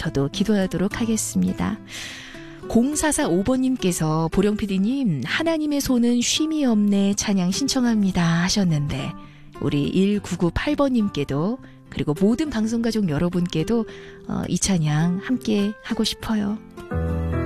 저도 기도하도록 하겠습니다. 0445번님께서 보령PD님 하나님의 손은 쉼이 없네 찬양 신청합니다 하셨는데 우리 1998번님께도 그리고 모든 방송가족 여러분께도 이 찬양 함께 하고 싶어요.